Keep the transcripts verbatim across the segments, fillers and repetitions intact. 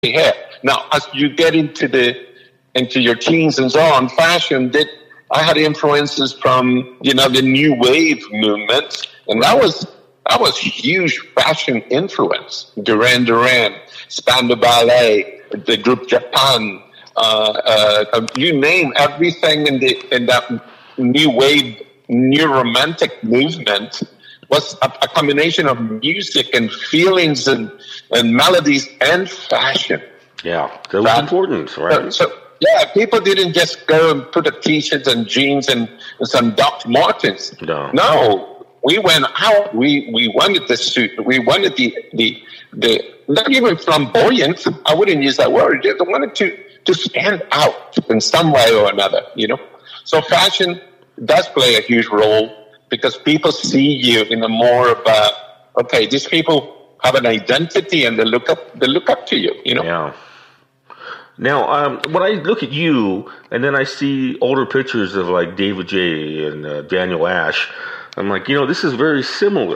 hair. Now, as you get into the into your teens and so on, fashion did. I had influences from you know the new wave movement, and that was that was huge fashion influence. Duran Duran, Spandau Ballet, the group Japan. Uh, uh, you name everything in the in that new wave, new romantic movement was a, a combination of music and feelings and, and melodies and fashion. Yeah, that was important, right? So, so yeah, people didn't just go and put a t-shirt and jeans and, and some Doc Martens. No, no, we went out. We we wanted the suit. We wanted the the the not even flamboyant. I wouldn't use that word. Just wanted to. to stand out in some way or another, you know. So fashion does play a huge role because people see you in a more of a, okay, these people have an identity and they look up, they look up to you, you know. Yeah. Now, um, when I look at you and then I see older pictures of like David J. and uh, Daniel Ash, I'm like, you know, this is very similar.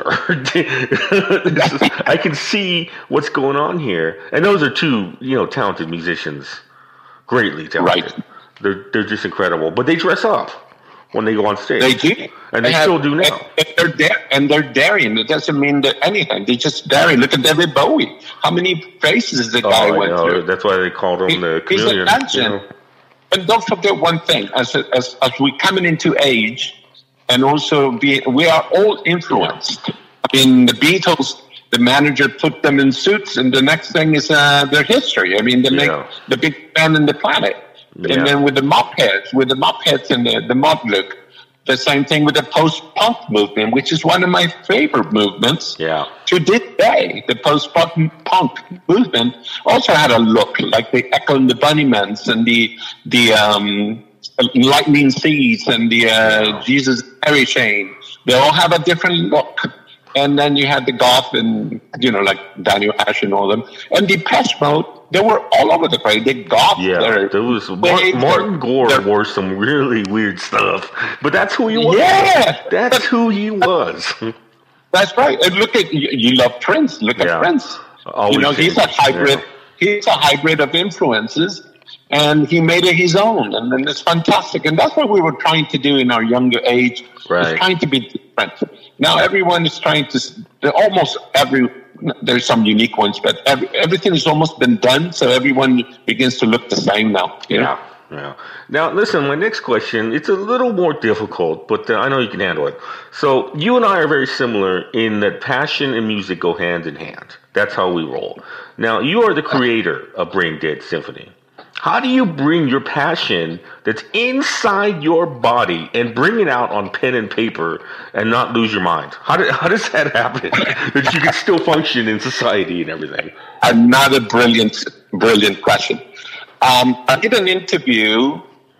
This is, I can see what's going on here. And those are two, you know, talented musicians. Greatly talented. Right. They're they're just incredible. But they dress up when they go on stage. They do. And they, they have, still do now. And, and they're da- and they're daring. It doesn't mean that anything. They just daring. Look at David Bowie. How many faces the guy oh, went know. through. That's why they called him he, the chameleon. He's a legend. You know? And don't forget one thing. As as as we coming into age, and also be, we are all influenced. I mean, the Beatles. The manager put them in suits, and the next thing is uh, their history. I mean, they make yeah. the big band in the planet. Yeah. And then with the mop heads, with the mop heads and the, the mod look, the same thing with the post-punk movement, which is one of my favorite movements. Yeah. To this day, the post-punk movement also had a look like the Echo and the Bunnymen and the the um, Lightning Seeds and the uh, Jesus Mary Chain. They all have a different look. And then you had the goth and, you know, like Daniel Ash and all them. And Depeche Mode, they were all over the place. They goth. Yeah, there was Martin, Martin Gore wore some really weird stuff. But that's who he was. Yeah. That's who he was. That's right. And look at, you, you love Prince. Look at yeah. Prince. Always you know, he's a hybrid. Yeah. He's a hybrid of influences. And he made it his own. And, and it's fantastic. And that's what we were trying to do in our younger age. Right. Trying to be different. Now everyone is trying to, almost every, there's some unique ones, but every, everything has almost been done, so everyone begins to look the same now. You know? Yeah, yeah. Now, listen, my next question, it's a little more difficult, but uh, I know you can handle it. So you and I are very similar in that passion and music go hand in hand. That's how we roll. Now, you are the creator of Brain Dead Symphony. How do you bring your passion that's inside your body and bring it out on pen and paper and not lose your mind? How, do, how does that happen? That you can still function in society and everything? Another brilliant, brilliant question. Um, I did an interview,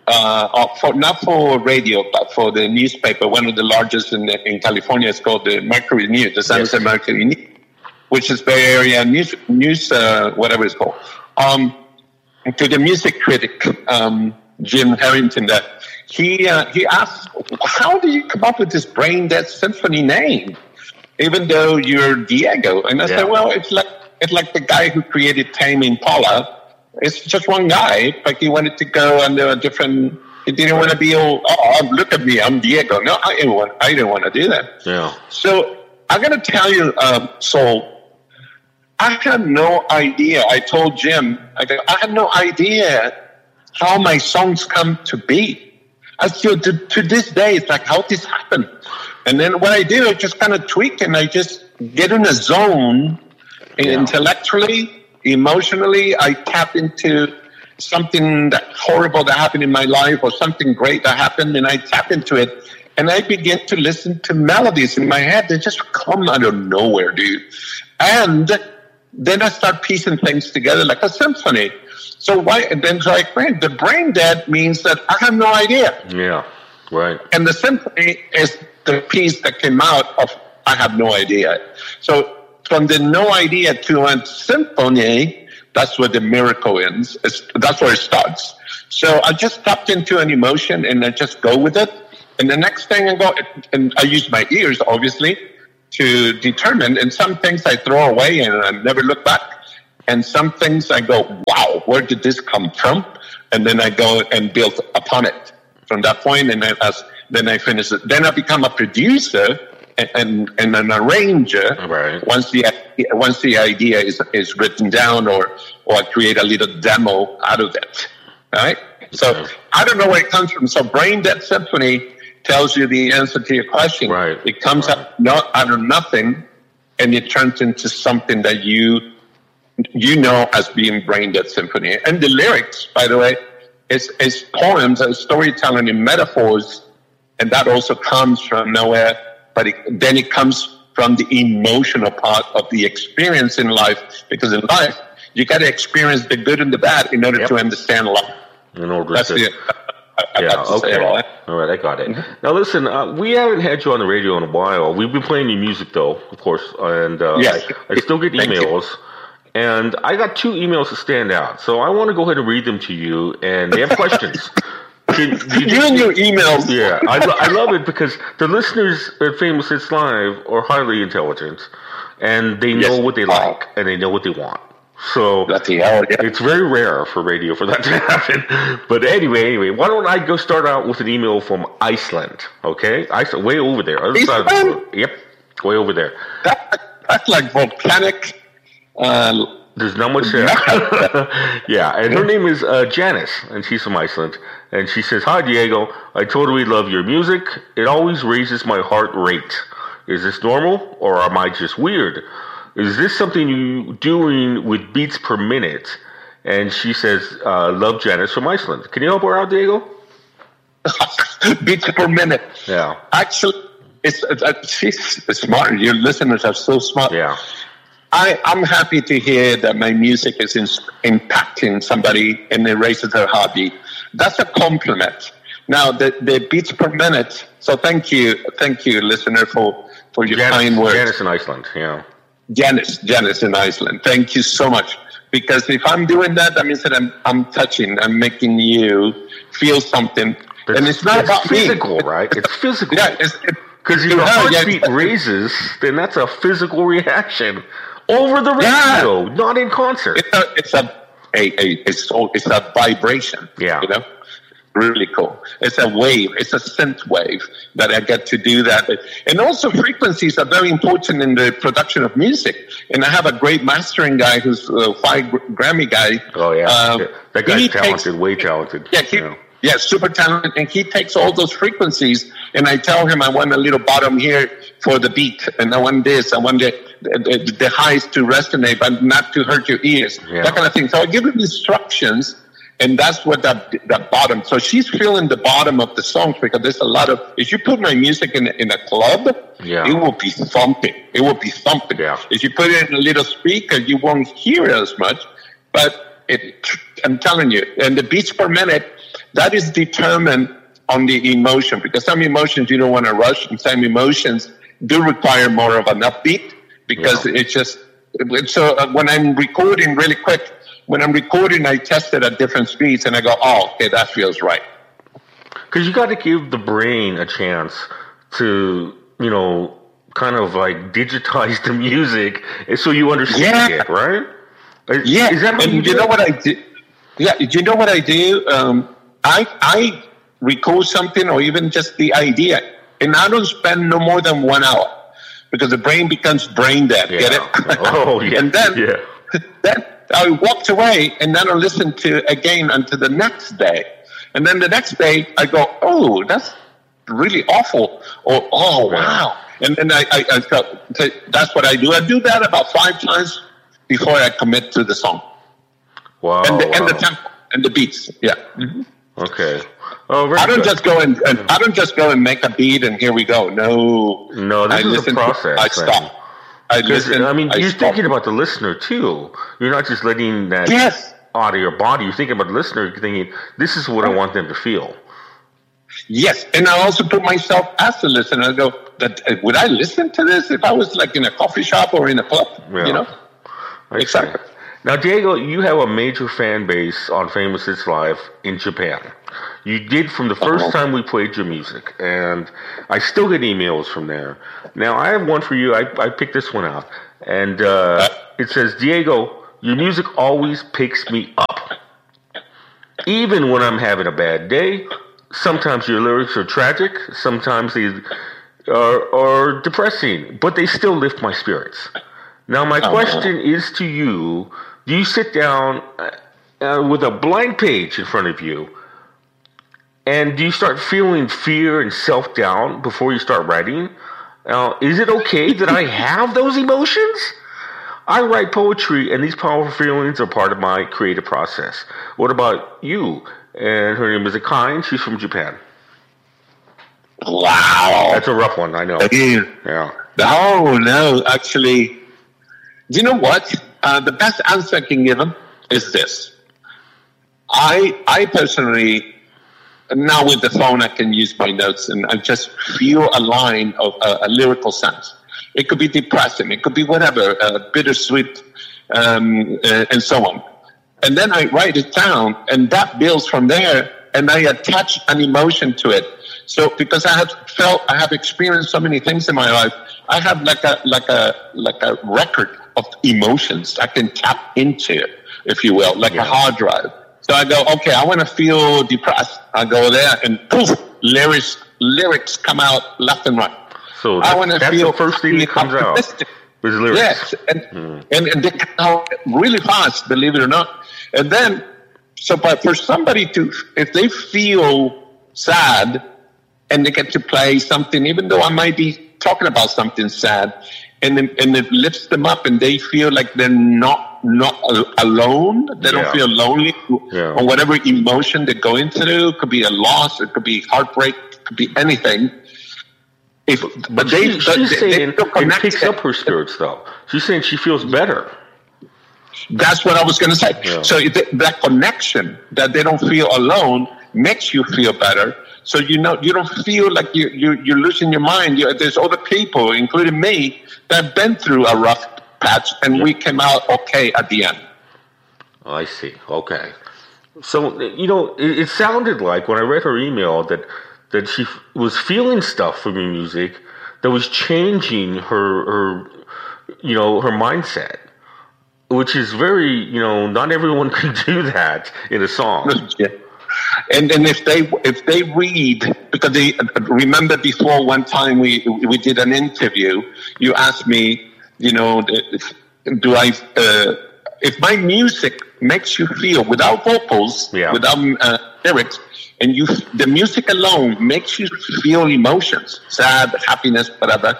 uh, for not for radio, but for the newspaper, one of the largest in, in California. It's called the Mercury News, the San Jose yes. Mercury News, which is Bay Area news, news uh, whatever it's called. Um, to the music critic, um, Jim Harrington, that he uh, he asked, how do you come up with this Brain Dead Symphony name, even though you're Diego? And I yeah. said, well, it's like it's like the guy who created Tame Impala. It's just one guy, but he wanted to go under a different. He didn't want to be all, oh, look at me, I'm Diego. No, I didn't want. I didn't want to do that. Yeah. So I'm gonna tell you, um, Soul. I had no idea. I told Jim, I, go, I had no idea how my songs come to be. I still, to, to this day, it's like, how did this happen? And then what I do, I just kind of tweak and I just get in a zone yeah. intellectually, emotionally. I tap into something that horrible that happened in my life or something great that happened, and I tap into it. And I begin to listen to melodies in my head that just come out of nowhere, dude. And then I start piecing things together like a symphony. So why? And then so I brain the brain dead means that I have no idea. Yeah, right. And the symphony is the piece that came out of I have no idea. So from the no idea to a symphony, that's where the miracle ends. It's, that's where it starts. So I just tapped into an emotion and I just go with it. And the next thing I go, and I use my ears, obviously, to determine, and some things I throw away and I never look back. And some things I go, wow, where did this come from? And then I go and build upon it from that point, and then, as, then I finish it. Then I become a producer and, and, and an arranger right. once the once the idea is is written down, or or I create a little demo out of it. Right? So okay. I don't know where it comes from. So Brain Dead Symphony tells you the answer to your question. Right. It comes right. out, not out of nothing, and it turns into something that you you know as being Brain Dead Symphony. And the lyrics, by the way, is is poems and storytelling and metaphors, and that also comes from nowhere. But it, then it comes from the emotional part of the experience in life, because in life you got to experience the good and the bad in order yep. to understand life. In order That's to, the, I, I yeah, okay. All, all right, I got it. Mm-hmm. Now listen, uh, we haven't had you on the radio in a while. We've been playing your music though, of course, and uh, yes. I, I still get emails. And I got two emails that stand out, so I want to go ahead and read them to you, and they have questions. Can, you, you and your emails. Yeah, I, I love it because the listeners at Famous Hits Live are highly intelligent, and they know yes. what they like, uh, and they know what they want. So that's the hell, yeah. It's very rare for radio for that to happen. But anyway, anyway, why don't I go start out with an email from Iceland, okay? Iceland, way over there. Other side of the world. Yep, way over there. That, that's like volcanic... Uh, There's not much there. Yeah, and her name is uh, Janice, and she's from Iceland. And she says, "Hi, Diego. I totally love your music. It always raises my heart rate. Is this normal, or am I just weird? Is this something you doing with beats per minute?" And she says, uh, "Love, Janice from Iceland." Can you help her out, Diego? Beats per minute. Yeah. Actually, it's, it's uh, she's smart. Your listeners are so smart. Yeah. I, I'm happy to hear that my music is in, impacting somebody and it raises their heartbeat. That's a compliment. Now, the, the beats per minute. So thank you, thank you, listener, for, for your Janice, kind words. Janice in Iceland, yeah. Janice, Janice in Iceland. Thank you so much. Because if I'm doing that, that means that I'm, I'm touching, I'm making you feel something. That's, and it's not it's about physical, me. right? It's physical. Yeah, it's because if your heartbeat yeah, raises, then that's a physical reaction. Over the radio, yeah. not in concert. It's a, it's a, a, a it's, a, it's a vibration. Yeah. You know? Really cool. It's a wave. It's a synth wave that I get to do that. And also frequencies are very important in the production of music. And I have a great mastering guy who's a five Grammy guy. Oh, yeah. Um, yeah. That guy's talented, takes, way talented. Yeah, he, yeah. yeah, super talented. And he takes all those frequencies, and I tell him I want a little bottom here for the beat, and I want this, I want the, the, the highs to resonate, but not to hurt your ears, yeah. that kind of thing. So I give him instructions, and that's what that that bottom. So she's feeling the bottom of the songs, because there's a lot of. If you put my music in in a club, yeah. it will be thumping. It will be thumping. Yeah. If you put it in a little speaker, you won't hear it as much. But it, I'm telling you, and the beats per minute, that is determined on the emotion, because some emotions you don't want to rush, and some emotions do require more of an upbeat, because yeah. it's just. So when I'm recording really quick. When I'm recording, I test it at different speeds, and I go, oh, okay, that feels right. Because you got to give the brain a chance to, you know, kind of like digitize the music so you understand yeah. it, right? Is, yeah, is that what and you, you know what I do? Yeah, do you know what I do? Um, I I record something, or even just the idea, and I don't spend no more than one hour, because the brain becomes brain dead. Yeah. Get it? Oh, yeah. And then, yeah. then I walked away, and then I listened to again until the next day. And then the next day, I go, oh, that's really awful. Or, oh, wow. And then I, I, I felt, that's what I do. I do that about five times before I commit to the song. Wow. And the, wow. and the tempo and the beats. Yeah. Mm-hmm. Okay. Oh, very I don't good. just go and, and I don't just go and make a beat and here we go. No. No, this I is a process. To, I stop. I listen. I mean, I you're stop. thinking about the listener too. You're not just letting that yes. out of your body. You're thinking about the listener. You're thinking, this is what I want them to feel. Yes, and I also put myself as a listener. I go, that would I listen to this if I was like in a coffee shop or in a club? Yeah. You know, I exactly. See. Now, Diego, you have a major fan base on Famous Hits Live in Japan. You did from the first time we played your music, and I still get emails from there. Now, I have one for you. I, I picked this one out, and uh, it says, Diego, your music always picks me up. Even when I'm having a bad day, sometimes your lyrics are tragic, sometimes they are, are depressing, but they still lift my spirits. Now, my oh, question is to you, do you sit down uh, with a blank page in front of you, and do you start feeling fear and self-doubt before you start writing? Uh, is it okay that I have those emotions? I write poetry, and these powerful feelings are part of my creative process. What about you? And her name is Akane. She's from Japan. Wow. That's a rough one, I know. Again. Yeah. Oh, no, actually, do you know what? Uh, the best answer I can give them is this. I, I personally... Now with the phone, I can use my notes and I just feel a line of uh, a lyrical sense. It could be depressing, it could be whatever, uh, bittersweet, um, uh, and so on. And then I write it down, and that builds from there, and I attach an emotion to it. So because I have felt, I have experienced so many things in my life, I have like a like a like a record of emotions I can tap into, if you will, like yeah. a hard drive. So I go, okay, I want to feel depressed. I go there, and poof, lyrics lyrics come out left and right. So I want to that's feel the first thing that comes out is lyrics. Yes, and, hmm. and and they come out really fast, believe it or not. And then, so but for somebody to, if they feel sad, and they get to play something, even though I might be talking about something sad, and then, and it lifts them up, and they feel like they're not. not alone. They don't yeah. feel lonely yeah. on whatever emotion they're going through. It could be a loss. It could be heartbreak. It could be anything. If, but, but they, she, she's they, saying they it picks up her spirits, though. She's saying she feels better. That's what I was going to say. Yeah. So it, that connection that they don't feel alone makes you feel better. So you know you don't feel like you, you, you're losing your mind. You, there's other people, including me, that have been through a rough patch, and we came out okay at the end. Oh, I see. Okay. So, you know, it, it sounded like when I read her email that that she f- was feeling stuff from your music that was changing her, her, you know, her mindset, which is very, you know, not everyone can do that in a song. Yeah. And and if they if they read, because they remember before one time we we did an interview, you asked me, you know, do I, uh, if my music makes you feel without vocals, yeah. without uh, lyrics, and you, the music alone makes you feel emotions, sad, happiness, whatever.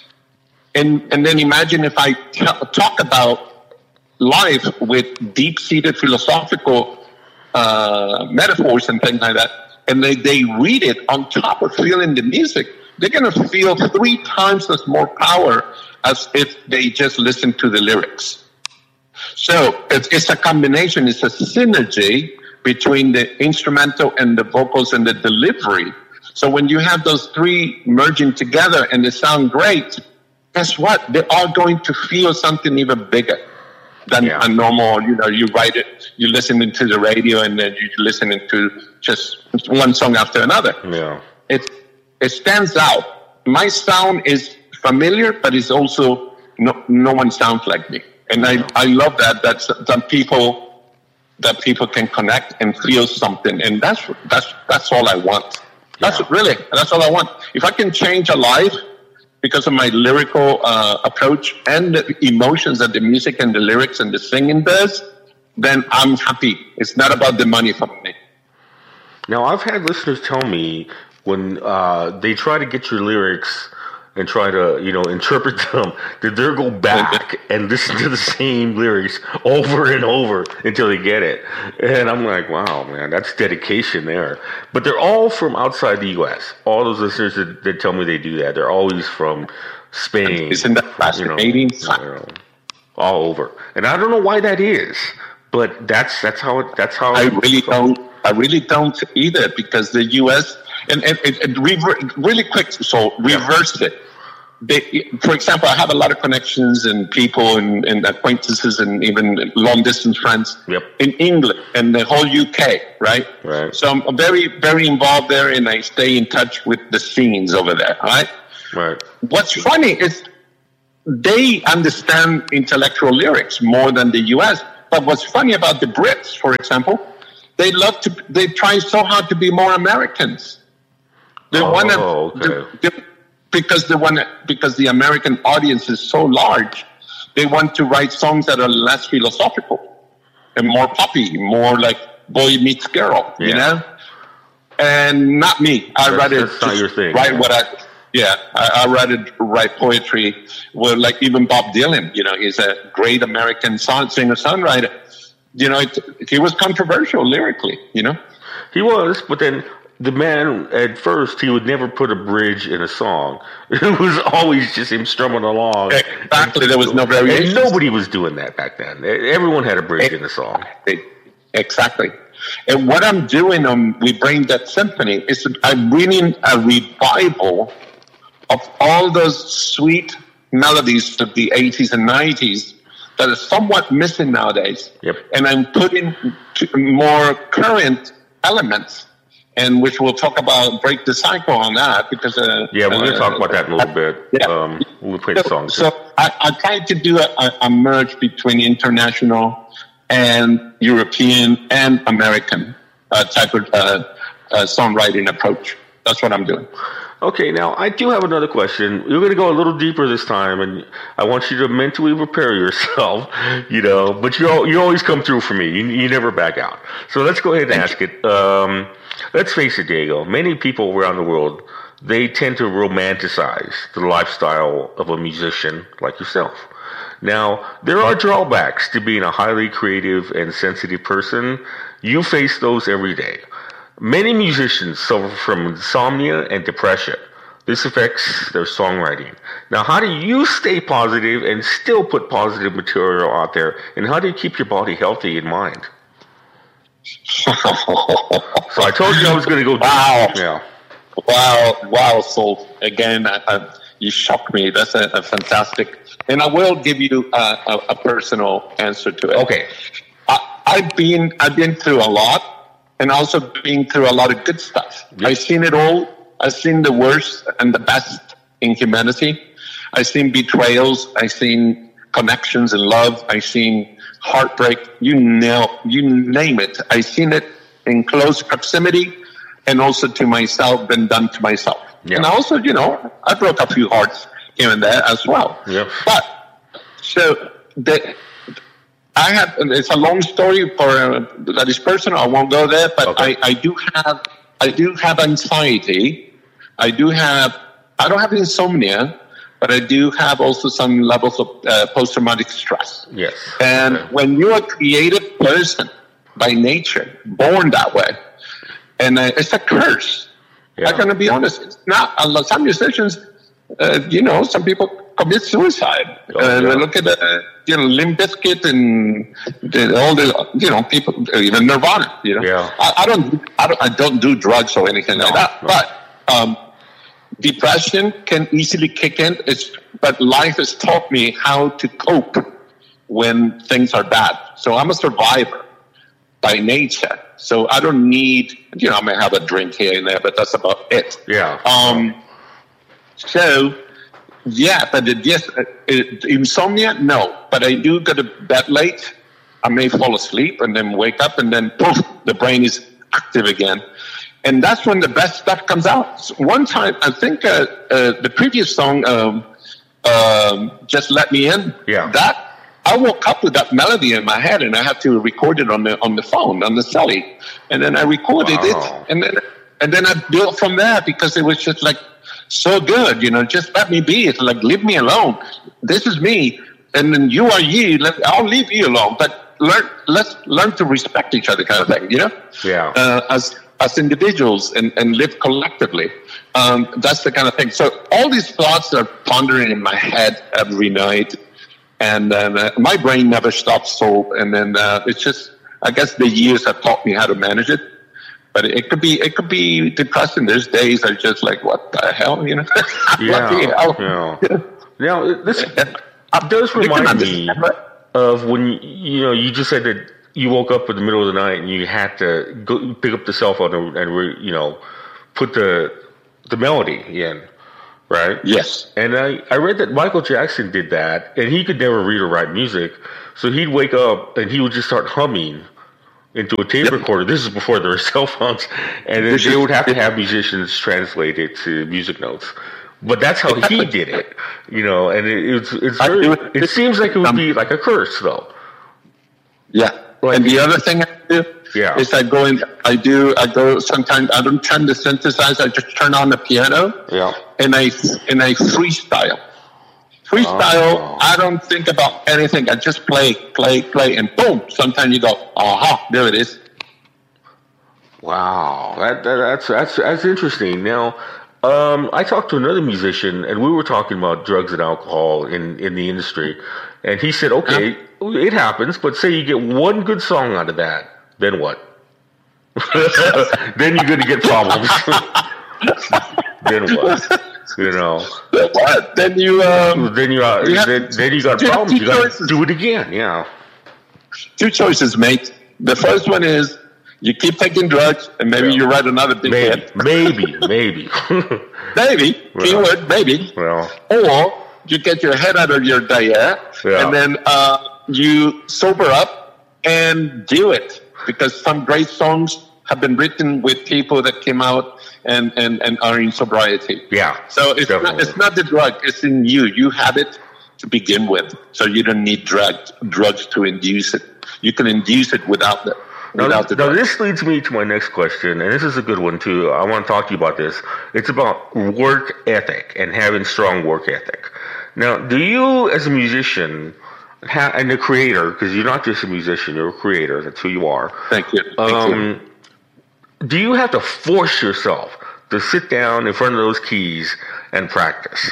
And, and then imagine if I t- talk about life with deep-seated philosophical uh, metaphors and things like that, and they, they read it on top of feeling the music, they're going to feel three times as more power as if they just listen to the lyrics. So it's, it's a combination, it's a synergy between the instrumental and the vocals and the delivery. So when you have those three merging together and they sound great, guess what? They're all going to feel something even bigger than yeah. a normal, you know, you write it, you're listening to the radio, and then you're listening to just one song after another. Yeah. It, it stands out. My sound is familiar, but it's also no, no one sounds like me, and I, I love that. That's that people that people can connect and feel something, and that's that's that's all I want. That's yeah. really that's all I want. If I can change a life because of my lyrical uh, approach and the emotions that the music and the lyrics and the singing does, then I'm happy. It's not about the money for me. Now, I've had listeners tell me when uh, they try to get your lyrics and try to, you know, interpret them, that they'll go back and listen to the same lyrics over and over until they get it. And I'm like, wow, man, that's dedication there. But they're all from outside the U S. All those listeners that, that tell me they do that, they're always from Spain. Isn't that fascinating? You know, you know, all over. And I don't know why that is, but that's that's how it, that's how I really don't. I really don't either, because the U S and and, and, and rever- really quick, so reverse it. They, for example, I have a lot of connections and people and, and acquaintances and even long distance friends yep. in England and the whole U K, right? Right. So I'm very, very involved there, and I stay in touch with the scenes over there, right? Right. What's funny is they understand intellectual lyrics more than the U S. But what's funny about the Brits, for example, they love to, they try so hard to be more Americans. They oh, want to, okay. because they want because the American audience is so large, they want to write songs that are less philosophical and more poppy, more like boy meets girl, yeah. you know? And not me. I that's, rather that's not your thing, write yeah. what I, yeah, I, I rather write poetry. Well, like even Bob Dylan, you know, he's a great American song singer songwriter. You know, it, he was controversial lyrically, you know? He was, but then the man, at first, he would never put a bridge in a song. It was always just him strumming along. Exactly, there was no variation. And nobody was doing that back then. Everyone had a bridge in a song. Exactly. And what I'm doing on We Brain Dead Symphony is I'm bringing a revival of all those sweet melodies of the eighties and nineties that are somewhat missing nowadays. Yep. And I'm putting more current elements, and which we'll talk about, break the cycle on that, because... Uh, yeah, we're going to uh, talk about that in a little bit. Yeah. Um, we'll play the so, songs. So I, I tried to do a, a merge between international and European and American uh, type of uh, uh, songwriting approach. That's what I'm doing. Okay, now I do have another question. We're going to go a little deeper this time, and I want you to mentally prepare yourself, you know, but you you always come through for me. You, you never back out. So let's go ahead and ask it. Um, let's face it, Diego, many people around the world, they tend to romanticize the lifestyle of a musician like yourself. Now, there are drawbacks to being a highly creative and sensitive person. You face those every day. Many musicians suffer from insomnia and depression. This affects their songwriting. Now, how do you stay positive and still put positive material out there? And how do you keep your body healthy in mind? So I told you I was going to go. Wow. Yeah. Wow. Wow. So again, I, I, you shocked me. That's a, a fantastic. And I will give you a, a, a personal answer to it. Okay. I, I've been I've been through a lot. And also been through a lot of good stuff. Yep. I've seen it all. I've seen the worst and the best in humanity. I've seen betrayals. I've seen connections and love. I've seen heartbreak. You know, you name it. I've seen it in close proximity, and also to myself, been done to myself. Yep. And also, you know, I broke a few hearts here and there as well. Yep. But so the. I have, it's a long story for uh, that is personal. I won't go there, but okay. I, I do have, I do have anxiety. I do have, I don't have insomnia, but I do have also some levels of uh, post-traumatic stress. Yes. And okay. when you're a creative person by nature, born that way, and uh, it's a curse. Yeah. I'm going to be honest. It's not, uh, some musicians, uh, you know, some people commit suicide. Oh, uh, yeah. Look at uh, you know, Limp Bizkit and the, all the you know people, even Nirvana. You know, yeah. I, I don't, I don't, I don't do drugs or anything no, like that. No. But um, depression can easily kick in. It's but life has taught me how to cope when things are bad. So I'm a survivor by nature. So I don't need, you know, I may have a drink here and there, but that's about it. Yeah. Um. So. Yeah, but it, yes, it, insomnia, no. But I do go to bed late. I may fall asleep and then wake up, and then poof, the brain is active again. And that's when the best stuff comes out. So one time, I think uh, uh, the previous song, um, um, Just Let Me In, yeah. that I woke up with that melody in my head, and I had to record it on the on the phone, on the celly. And then I recorded wow. it, and then and then I built from there, because it was just like, so good, you know, just let me be. It's like, leave me alone. This is me, and then you are you. Let, I'll leave you alone, but learn. Let's learn to respect each other, kind of thing, you know. Yeah. Uh, as as individuals and, and live collectively. Um, that's the kind of thing. So all these thoughts are pondering in my head every night, and then uh, my brain never stops. So, and then uh, it's just, I guess the years have taught me how to manage it. But it could be it could be depressing. There's days are just like, what the hell, you know? Yeah, yeah. Now this does remind me of when, you know, you just said that you woke up in the middle of the night and you had to go pick up the cell phone and, and you know, put the the melody in. right? Yes. And I, I read that Michael Jackson did that, and he could never read or write music. So he'd wake up and he would just start humming into a tape Yep. recorder. This is before there were cell phones. And then This they is- would have to have musicians translate it to music notes. But that's how he did it, you know, and it, it's, it's I very, do it- it seems like it would Um, be like a curse, though. Yeah. Like- and the other thing I do Yeah. is I go in, I do, I go sometimes, I don't turn the synthesizer, I just turn on the piano Yeah. and I, and I freestyle. Freestyle, Oh. I don't think about anything. I just play, play, play, and boom. Sometimes you go, aha, there it is. Wow, that, that that's that's that's interesting. Now, um, I talked to another musician, and we were talking about drugs and alcohol in, in the industry, and he said, "Okay, it happens, but say you get one good song out of that, then what? Then you're going to get problems. Then what? You know? Then what? Then you, um, Then you uh, You have- then, then you got you have problems. two You got to choices. do it again. Yeah. two choices, mate. The first one is you keep taking drugs, and maybe Yeah. you write another big Maybe, hit. maybe, maybe. Maybe, Well. keyword, maybe. Well, Or you get your head out of your diet, Yeah. and then uh, you sober up and do it. Because some great songs have been written with people that came out and, and, and are in sobriety. yeah. So it's not, Definitely. it's not the drug, it's in you. You have it to begin with. So you don't need drugs, drugs to induce it. You can induce it without the, Now, without the now drugs. this leads me to my next question, and this is a good one too. I want to talk to you about this. It's about work ethic and having strong work ethic. Now, do you, as a musician, ha- and a creator, because you're not just a musician, you're a creator. That's who you are. Thank you. Thank you. Um, do you have to force yourself to sit down in front of those keys and practice,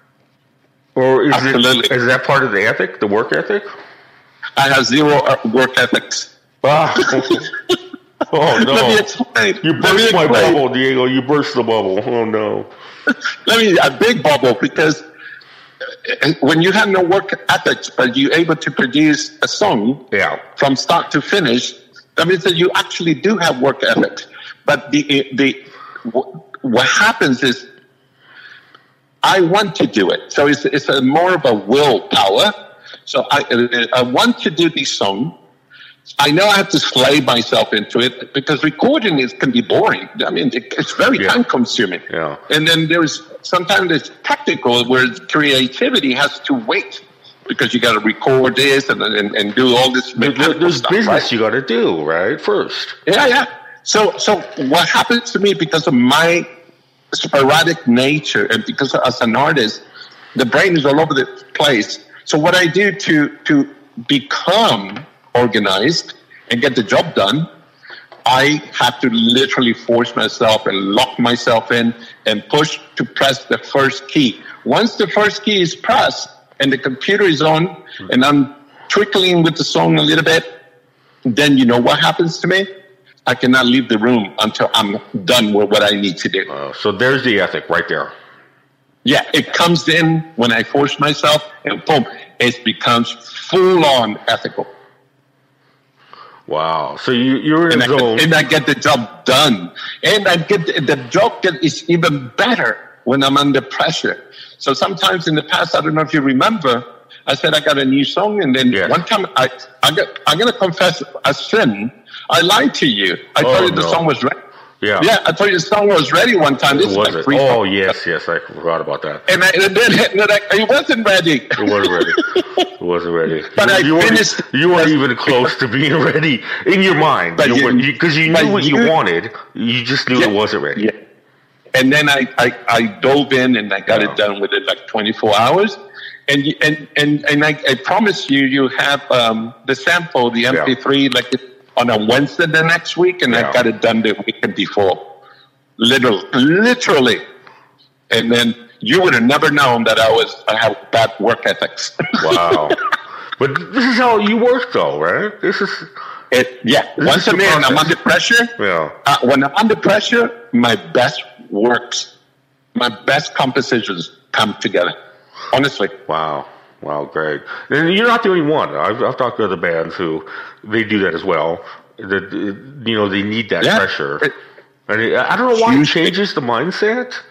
or is Absolutely. it is that part of the ethic, the work ethic? I have zero uh, work ethics. Ah. Oh no! Let me explain. You Let me burst my explain. bubble, Diego. You burst the bubble. Oh no! Let me a big bubble because uh, when you have no work ethics, but you're able to produce a song Yeah, from start to finish, that means that you actually do have work ethics. But the the what happens is I want to do it, so it's it's a more of a willpower. So I I want to do this song. I know I have to slay myself into it because recording is can be boring. I mean, it, it's very Yeah. time consuming. Yeah. And then there's sometimes it's technical where creativity has to wait because you got to record this and, and and do all this. There- there- mechanical there's stuff, business right? you got to do right first. Yeah, yeah. So, so what happens to me because of my sporadic nature and because as an artist, the brain is all over the place. So what I do to to become organized and get the job done, I have to literally force myself and lock myself in and push to press the first key. Once the first key is pressed and the computer is on and I'm trickling with the song a little bit, then you know what happens to me? I cannot leave the room until I'm done with what I need to do. Uh, so there's the ethic right there. Yeah, it comes in when I force myself and boom, it becomes full on ethical. Wow. So you you're in And a I, zone. and I get the job done. And I get the, the job get is even better when I'm under pressure. So sometimes in the past, I don't know if you remember, I said I got a new song, and then Yes. one time I I got I'm gonna confess a sin. I lied to you. I Oh, told you the no. song was ready. Yeah. Yeah, I told you the song was ready one time. This is Was like it? three Oh songs. yes, yes. I forgot about that. And, I, and then and then I, it wasn't ready. It wasn't ready. It wasn't ready. But you, I you weren't, finished- you weren't even close to being ready in your mind. But You you- weren't- you- Because you, but knew what you, you- wanted. You just knew Yeah. it wasn't ready. Yeah. And then I, I, I dove in and I got Yeah. it done within like twenty-four hours. And you- and and and I, I promise you, you have um, the sample, the M P three, like on a Wednesday the next week, and Yeah. I got it done the weekend before, literally, literally. And then you would have never known that I was I have bad work ethics. Wow. But this is how you work, though, right? This is It, yeah. This Once is the I'm in, I'm process. under pressure. yeah. Uh, when I'm under pressure, my best works, my best compositions come together. Honestly. Wow. Wow, great. And you're not the only one. I've, I've talked to other bands who they do that as well. That you know they need that Yeah. pressure. It- And it, I don't know why it Huge- changes the mindset,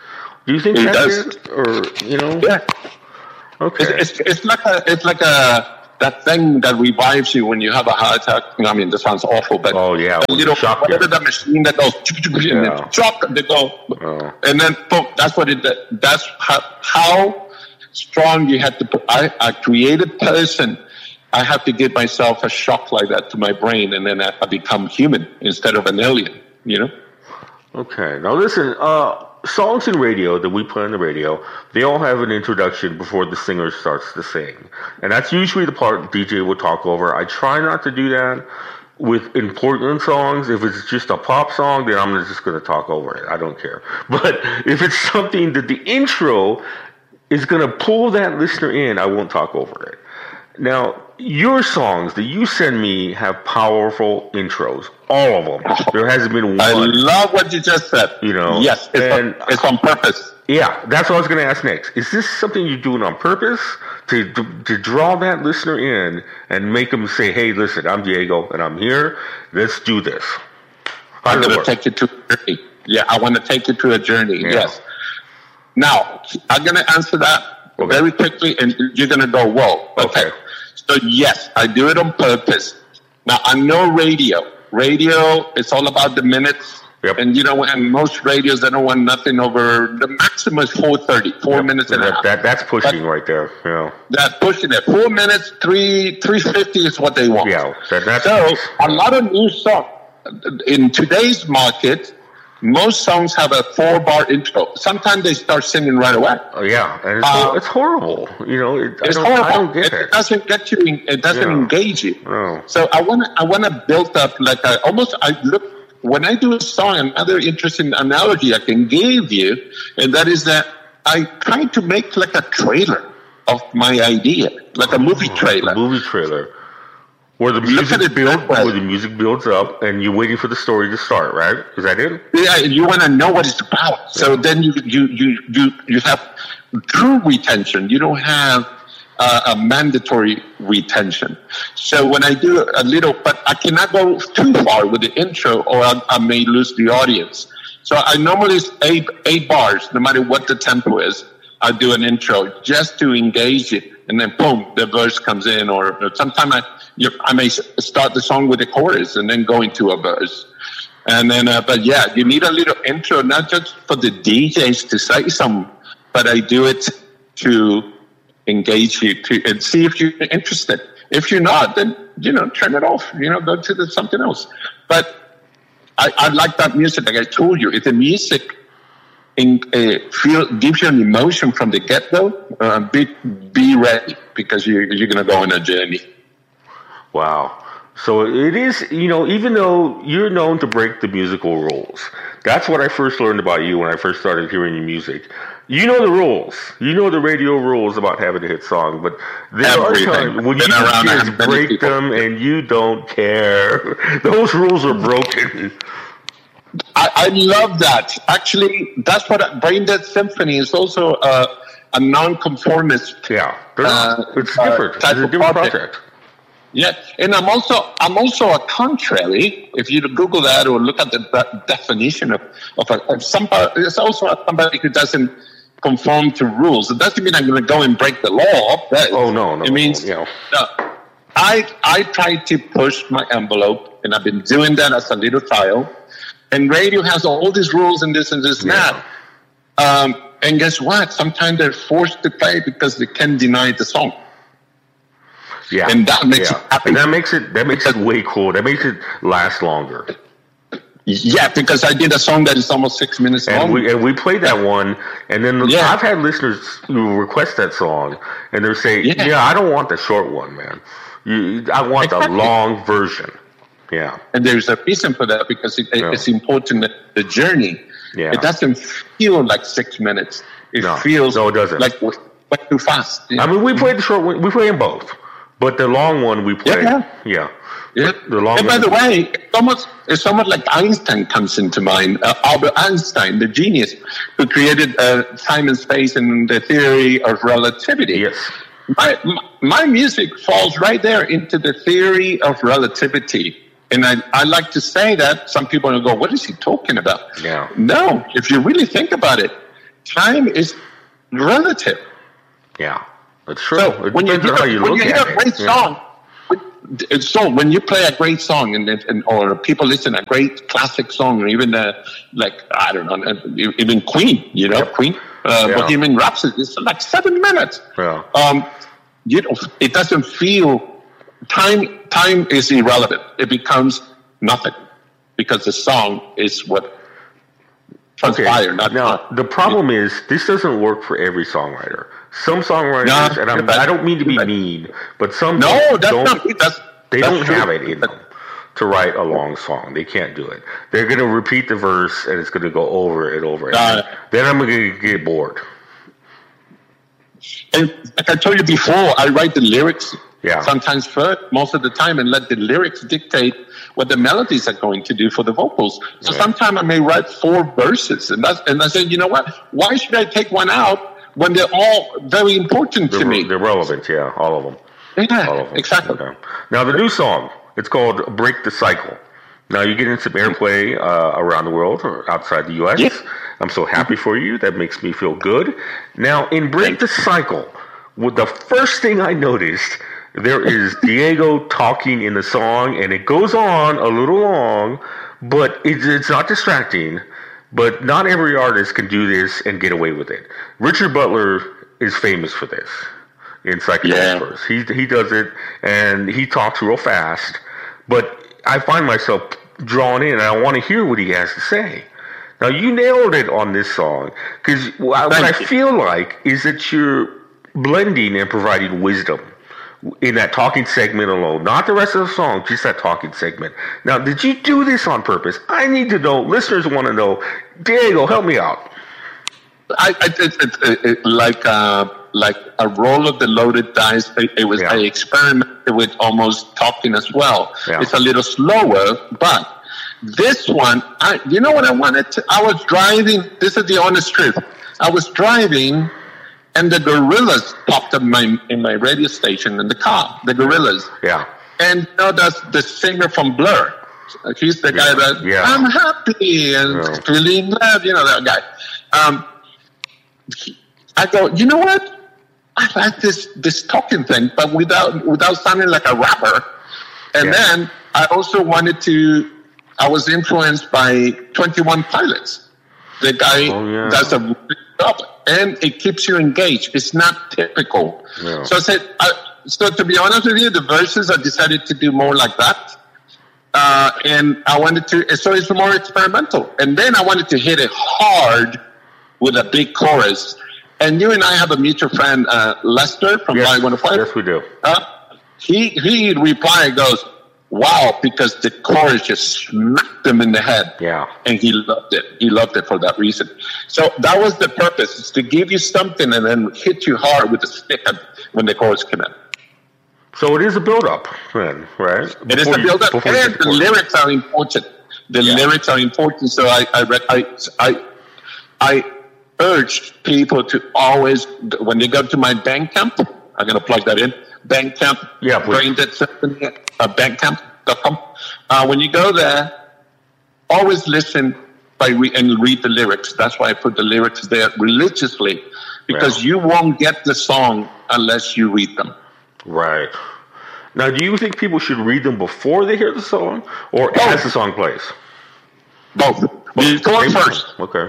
Do you think It that's does. it? Or, you know? Yeah. Okay. It's, it's it's like a it's like a that thing that revives you when you have a heart attack. I mean, this sounds awful, but Oh, yeah. a little Shock whatever you. that machine that goes and Yeah. then shock, they go, Oh. and then boom. That's what it. That's how, how strong you had to. Put, I a creative person. I have to give myself a shock like that to my brain, and then I, I become human instead of an alien. You know. Okay. Now listen, uh, songs in radio that we play on the radio, they all have an introduction before the singer starts to sing. And that's usually the part D J will talk over. I try not to do that with important songs. If it's just a pop song, then I'm just going to talk over it. I don't care. But if it's something that the intro is going to pull that listener in, I won't talk over it. Now, your songs that you send me have powerful intros. All of them. There hasn't been one. I love what you just said. You know, yes, it's, and on, it's on purpose. Yeah, that's what I was going to ask next. Is this something you're doing on purpose to, to to draw that listener in and make them say, "Hey, listen, I'm Diego and I'm here. Let's do this." How I'm does it going to work? take you to a journey. Yeah, I want to take you to a journey. Yeah. Yes. Now, I'm going to answer that Okay. very quickly, and you're going to go, whoa. Okay. Okay. So, yes, I do it on purpose. Now, I know radio. Radio, it's all about the minutes. Yep. And, you know, and most radios, they don't want nothing over, the maximum is four thirty, four minutes and a That, half. that, that's pushing right there. Yeah. That's pushing it. Four minutes, three, three fifty is what they want. Yeah. That, that's So a lot of new songs in today's market, most songs have a four-bar intro. Sometimes they start singing right away. Oh, yeah. And it's, Uh, it's horrible. You know, it, I, It's don't, horrible. I don't get it, it. doesn't get you. in- It doesn't Yeah. engage you. No. So I want to. I want to build up like I almost. I look when I do a song. Another interesting analogy I can give you, and that is that I try to make like a trailer of my idea, like a movie trailer. A movie trailer. Where the Look at music it builds, that way. where the music builds up, and you're waiting for the story to start, right? Is that it? Yeah, you want to know what it's about. So then you you you you you have true retention. You don't have uh, a mandatory retention. So when I do a little, but I cannot go too far with the intro, or I, I may lose the audience. So I normally it's eight eight bars, no matter what the tempo is. I do an intro just to engage it, and then boom, the verse comes in. Or, or sometimes I you, I may s- start the song with the chorus and then go into a verse. And then, uh, but yeah, you need a little intro, not just for the D Js to say something, but I do it to engage you to and see if you're interested. If you're not, then you know, turn it off. You know, go to the, something else. But I, I like that music. Like I told you, if the music in, uh, feel gives you an emotion from the get go, uh, be be ready because you you're gonna go on a journey. Wow. So it is, you know, even though you're known to break the musical rules, that's what I first learned about you when I first started hearing your music. You know the rules. You know the radio rules about having a hit song, but there Everything. are times when you Been around just as many break people. them and you don't care. Those rules are broken. I, I love that. Actually, that's what Brain Dead Symphony is also uh, a non-conformist. Yeah. They're- Uh, it's uh, different. It's type a of different project. project. Yeah, and I'm also I'm also a contrary. If you Google that or look at the de- definition of of, a, of somebody, it's also somebody who doesn't conform to rules. It doesn't mean I'm going to go and break the law. That, Oh, no, no. It means you know. no, I I try to push my envelope, and I've been doing that as a little child. And radio has all these rules and this and this and Yeah. that. Um, and guess what? Sometimes they're forced to play because they can't deny the song. Yeah. And that makes yeah. it happy. And that makes it that makes it way cool. That makes it last longer. Yeah, because I did a song that is almost six minutes long. And we and we played that one, and then Yeah. I've had listeners who request that song, and they're saying, Yeah. "Yeah, I don't want the short one, man. You, I want the Exactly. long version." Yeah, And there's a reason for that because it, Yeah. it's important that the journey. Yeah. It doesn't feel like six minutes. It No. feels No, it doesn't. like way way too fast. Yeah. I mean, we played the short one. We play them both, but the long one we play. Yeah. Yeah, Yeah. The long And by one- the way, it's almost, it's almost like Einstein comes into mind. Uh, Albert Einstein, the genius who created uh, time and space and the theory of relativity. Yes. My, my music falls right there into the theory of relativity. And I, I like to say that some people will go, what is he talking about? Yeah. No, if you really think about it, time is relative. Yeah, that's true. So it when you depends hear, on how you when look you hear at a great it. Yeah. song, when- so when you play a great song, and, and or people listen to a great classic song, or even uh, like I don't know, even Queen, you know, Yep. Queen, uh, Yeah. Bohemian Rhapsody, it's like seven minutes. Yeah. Um, you know, it doesn't feel time. Time is irrelevant. It becomes nothing because the song is what transpired. Not Now, time. the problem is this doesn't work for every songwriter. Some songwriters, No, and I'm, you're right. I don't mean to be You're right. mean, but some No, don't, that's don't- not me. That's they that's don't true. have it in them to write a long song. They can't do it. They're going to repeat the verse, and it's going to go over and over. And Uh, then I'm going to get bored. And like I told you before, I write the lyrics Yeah. sometimes first, most of the time, and let the lyrics dictate what the melodies are going to do for the vocals. So Right. sometimes I may write four verses, and that's, and I say, you know what? Why should I take one out when they're all very important to They're, me? they're relevant, yeah, all of them. Yeah, All of them. exactly. Okay. Now, the new song, it's called Break the Cycle. Now, you're getting some airplay uh, around the world or outside the U S. Yeah. I'm so happy for you. That makes me feel good. Now, in Break the Cycle, with the first thing I noticed, there is Diego talking in the song, and it goes on a little long, but it's, it's not distracting. But not every artist can do this and get away with it. Richard Butler is famous for this in Psychedelic He he does it, and he talks real fast. But I find myself drawn in, and I want to hear what he has to say. Now, you nailed it on this song, because what I you. feel like is that you're blending and providing wisdom in that talking segment alone, not the rest of the song, just that talking segment. Now, did you do this on purpose? I need to know. Listeners want to know. Diego, help me out. I, I it, it, it, it, like uh, like a roll of the loaded dice. It, it was Yeah. I experimented with almost talking as well. Yeah. It's a little slower, but this one, I you know what I wanted to. I was driving. This is the honest truth. I was driving, and the Gorillas popped up my in my radio station in the car. The Gorillas, Yeah. and you know that's the singer from Blur. He's the guy Yeah. that Yeah. I'm happy and Yeah. really in love. You know that guy. Um, I go, you know what? I like this this talking thing, but without without sounding like a rapper. And Yeah. then I also wanted to. I was influenced by twenty-one Pilots. The guy Oh, yeah. does a good job, and it keeps you engaged. It's not typical. Yeah. So I said. I, so to be honest with you, the verses I decided to do more like that. Uh, and I wanted to, so it's more experimental. And then I wanted to hit it hard with a big chorus. And you and I have a mutual friend, uh, Lester from Yes, Live one oh five. yes, we do. Uh, he he replied, goes, "Wow," because the chorus just smacked him in the head. Yeah. And he loved it. He loved it for that reason. So that was the purpose: is to give you something and then hit you hard with the stick when the chorus came in. So it is a build-up, then, right? It is Before a you- build-up, before you and get the to chorus. lyrics are important. The Yeah. lyrics are important. So I, I, read, I, I, I urge people to always, when they go to my Bandcamp, I'm going to plug that in. Bandcamp, Yeah, please. Brain Dead Symphony, uh, bandcamp dot com. Uh, when you go there, always listen by re- and read the lyrics. That's why I put the lyrics there religiously, because Yeah. you won't get the song unless you read them. Right. Now, do you think people should read them before they hear the song, or Both. as the song plays? Both. The chorus Same first. time. Okay.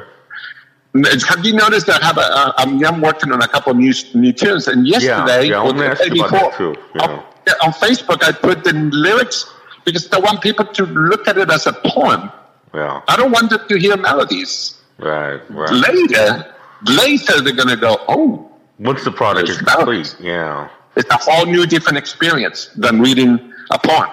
Have you noticed that I have a, uh, I'm, I'm working on a couple of new, new tunes, and yesterday, yeah, I or wanna the ask day you about that too, yeah. on, yeah, on Facebook, I put the lyrics because I want people to look at it as a poem. Yeah. I don't want them to hear melodies. Right. Right. Later, later they're going to go, oh, Once the product is There's melodies. complete, yeah. it's a whole new different experience than reading a poem.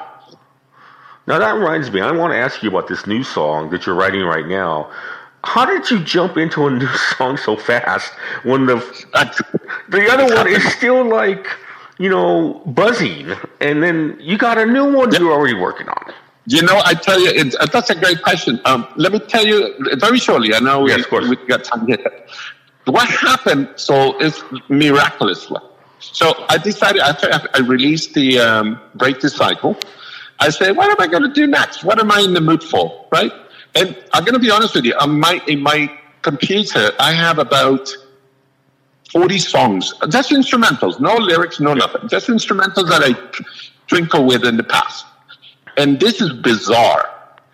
Now that reminds me, I want to ask you about this new song that you're writing right now. How did you jump into a new song so fast when the the other one is still like, you know, buzzing, and then you got a new one you're already working on? You know, I tell you, it's, uh, that's a great question. Um, let me tell you very shortly. I know we, Yes, of course. we got time here. What happened, so it's miraculous. So I decided, after I released the um, Break the Cycle, I said, what am I going to do next? What am I in the mood for, right? And I'm going to be honest with you. I might, it might computer, I have about forty songs, just instrumentals, no lyrics, no nothing, just instrumentals that I twinkle with in the past. And this is bizarre.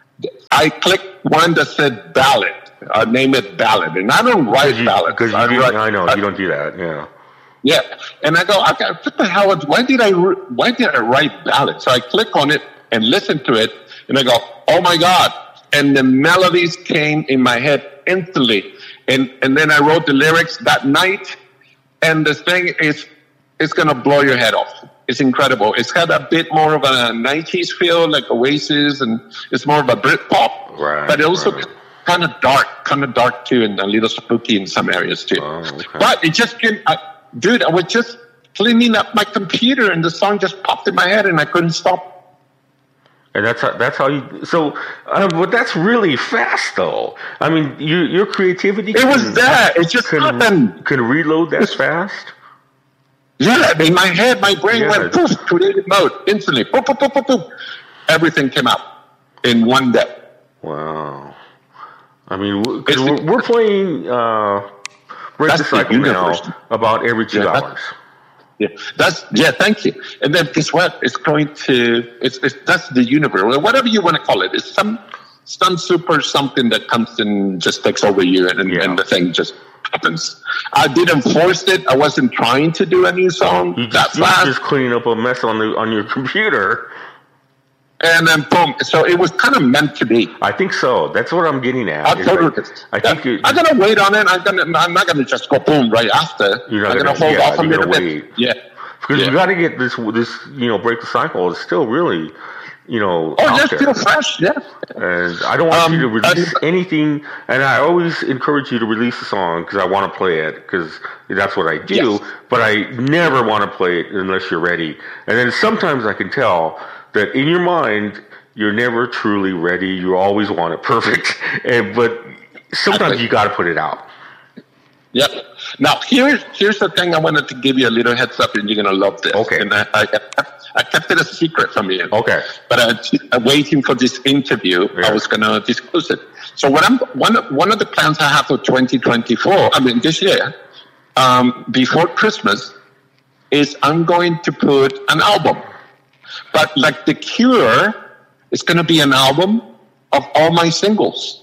I clicked one that said ballad. I name it ballad, and I don't write you, ballads. Because I, write, I know I, you don't do that. Yeah. Yeah, and I go, okay, what the hell? Why did I? Why did I write ballad? So I click on it and listen to it, and I go, oh my god! And the melodies came in my head instantly, and and then I wrote the lyrics that night, and the thing is, it's gonna blow your head off. It's incredible. It's got a bit more of a nineties feel, like Oasis, and it's more of a Britpop, right, but it also right. kind of dark, kind of dark too, and a little spooky in some areas too. Oh, okay. But it just came, I, dude, I was just cleaning up my computer, and the song just popped in my head, and I couldn't stop. And that's how, that's how you. So, um, but that's really fast, though. I mean, your your creativity. It can, was there. It just can, happened. Can reload that fast. Yeah, in my head, my brain Yeah. went poof, creative mode instantly. Poof, poof, poof, poof, poof. Everything came out in one day. Wow. I mean, because It's the- we're, we're playing uh, Break the That's the Cycle now universe. about every two Yeah, that- hours. Yeah, that's yeah. Thank you. And then guess what? It's going to. It's, it's that's the universe, or whatever you want to call it. It's some some super something that comes and just takes over you, and, Yeah. and the thing just happens. I didn't force it. I wasn't trying to do a new song You that just, you fast, just cleaning up a mess on the on your computer. and then boom. So it was kind of meant to be. I think so. That's what I'm getting at. I It's totally. like- I think yeah, you, I'm gonna wait on it. I'm gonna. I'm not gonna just go boom right after. You're not I'm gonna, gonna- hold yeah, off a you're little gonna bit. wait. Yeah. because yeah. you got to get this this you know break the cycle. It's still really you know Oh, out just there. feel fresh. Yeah. And I don't want Um, you to release I- anything. And I always encourage you to release a song because I want to play it because that's what I do. Yes. But I never want to play it unless you're ready. And then sometimes I can tell that in your mind you're never truly ready. You always want it perfect. And but sometimes Exactly. you got to put it out. Yep. Now here's here's the thing. I wanted to give you a little heads up, and you're gonna love this. Okay. And I I, I kept it a secret from you. Okay. But I, I'm waiting for this interview. Yeah. I was gonna disclose it. So what I'm one of, one of the plans I have for twenty twenty-four. I mean this year, um, before Christmas, is I'm going to put an album. But like The Cure, it's gonna be an album of all my singles.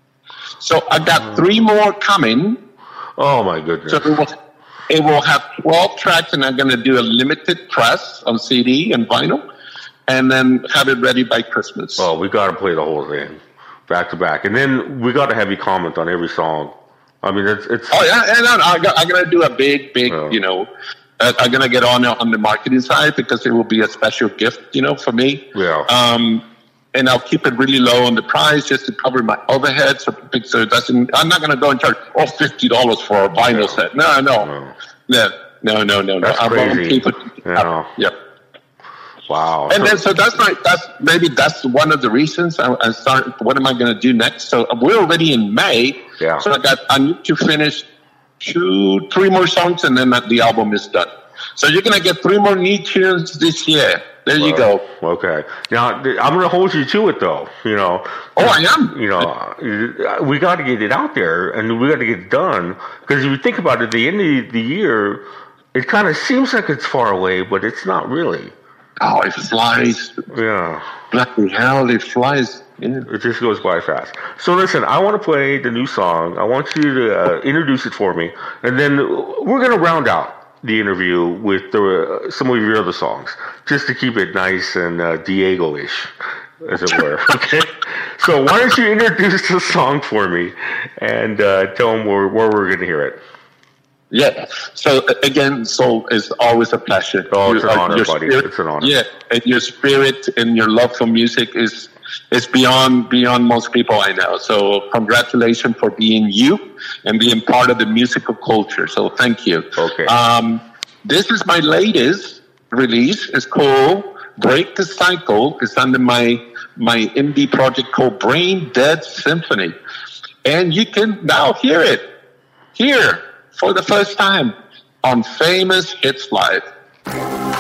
So I got three more coming. Oh my goodness. So it will, it will have twelve tracks, and I'm going to do a limited press on C D and vinyl, and then have it ready by Christmas. Oh, we got to play the whole thing back to back, and then we got to have you comment on every song. I mean, it's it's. Oh yeah, and I, I'm going to do a big, big, Yeah. you know. Uh, I'm going to get on on the marketing side because it will be a special gift, you know, for me. Yeah. Um, and I'll keep it really low on the price just to cover my overhead, so, so it doesn't. I'm not going to go and charge oh fifty dollars for a vinyl No. set. No, no, No. no, no, no, no. That's I want crazy. people to- Yeah. Yep. Wow. And So- then, so that's my, that's maybe that's one of the reasons I, I start. What am I going to do next? So we're already in May. Yeah. So I got, I need to finish two, three more songs, and then the album is done. So you're going to get three more new tunes this year. There you go. Okay. Now th- I'm going to hold you to it, though. You know. Oh, I am. You know, uh, we got to get it out there, and we got to get it done. Because if you think about it, at the end of the year, it kind of seems like it's far away, but it's not really. Oh, it flies. Yeah. Bloody hell, it flies. Yeah. It just goes by fast. So listen, I want to play the new song. I want you to uh, introduce it for me, and then we're going to round out the interview with the, uh, some of your other songs, just to keep it nice and uh, Diego-ish, as it were. Okay. So why don't you introduce the song for me, and uh, tell them where, where we're going to hear it. Yeah. So uh, again, Soul is always a pleasure. Oh, it's You- an uh, honor, your buddy. spirit- It's an honor. Yeah, and your spirit and your love for music is is beyond beyond most people I know. So congratulations for being you and being part of the musical culture. So thank you. Okay. Um, this is my latest release. It's called Break the Cycle. It's under my my indie project called Brain Dead Symphony, and you can now hear it here for the first time on Famous Hits Live.